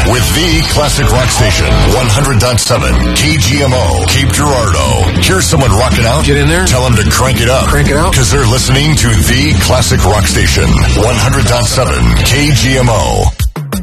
with the classic rock station, 100.7 KGMO, Cape Girardeau. Here's someone rocking out. Get in there. Tell them to crank it up. Crank it out. Because they're listening to the classic rock station, 100.7 KGMO.